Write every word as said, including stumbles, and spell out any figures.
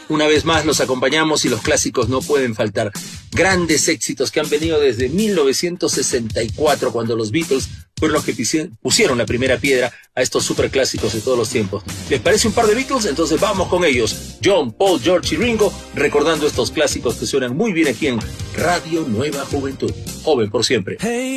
Una vez más los acompañamos y los clásicos no pueden faltar. Grandes éxitos que han venido desde mil novecientos sesenta y cuatro, cuando los Beatles fueron los que pusieron la primera piedra a estos superclásicos de todos los tiempos. ¿Les parece un par de Beatles? Entonces vamos con ellos. John, Paul, George y Ringo, recordando estos clásicos que suenan muy bien aquí en Radio Nueva Juventud. Joven por siempre. Hey.